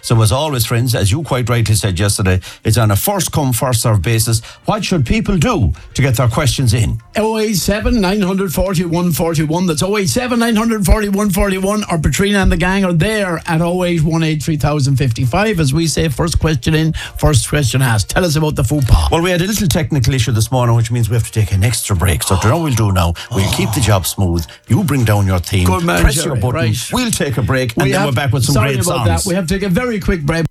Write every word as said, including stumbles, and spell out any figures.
So as always, friends, as you quite rightly said yesterday, it's on a first come, first served basis. What should people do to get their questions in? oh eight seven, nine four one, one four one. That's oh eight seven, nine four one, one four one. Or Patrina and the gang are there at oh eight one eight, three thousand fifty-five. As we say, first question in, first question asked. Tell us about the FUPA. Well, we had a little technical issue this morning, which means we have to take an extra break. So, do you know what we'll do now? We'll oh. keep the job smooth. You bring down your theme. Good man, press Jerry. your button. Right. We'll take a break, and we then have, we're back with some sorry great about songs. That. We have to take a very quick break.